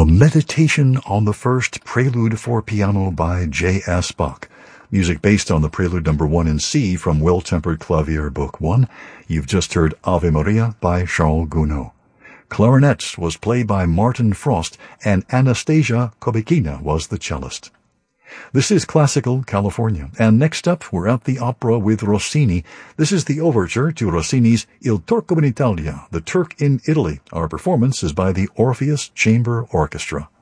A Meditation on the First Prelude for Piano by J.S. Bach. Music based on the Prelude No. 1 in C from Well-Tempered Clavier Book 1. You've just heard Ave Maria by Charles Gounod. Clarinet was played by Martin Frost, and Anastasia Kobekina was the cellist. This is Classical California, and next up we're at the opera with Rossini. This is the overture to Rossini's Il Turco in Italia, The Turk in Italy. Our performance is by the Orpheus Chamber Orchestra.